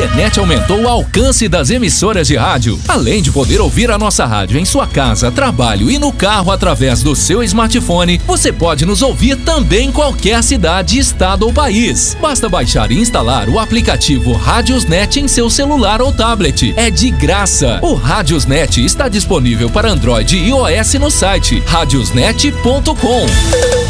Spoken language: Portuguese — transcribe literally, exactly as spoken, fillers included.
internet aumentou o alcance das emissoras de rádio. Além de poder ouvir a nossa rádio em sua casa, trabalho e no carro através do seu smartphone, você pode nos ouvir também em qualquer cidade, estado ou país. Basta baixar e instalar o aplicativo Radiosnet em seu celular ou tablet. É de graça. O Radiosnet está disponível para Android e iOS no site radiosnet ponto com.